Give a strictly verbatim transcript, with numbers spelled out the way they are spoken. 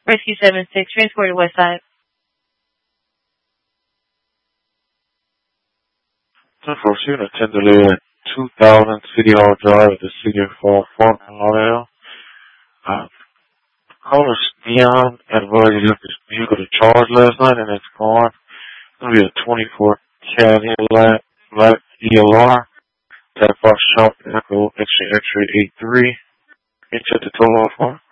Rescue seven six, transport to West Side. ten four, you're going to attend to live at two thousand City Hall Drive at the City of Fall Park in Lauderdale. Uh, caller Dion advised you left his vehicle to charge last night and it's gone. It's going to be a twenty-four Cadillac Black E L R. Tag Fox Shop Echo X-ray X-ray eight three. Can you check the total off for?